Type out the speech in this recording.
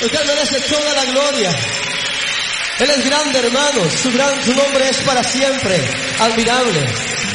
porque Él merece toda la gloria. Él es grande, hermanos. Su nombre es para siempre admirable.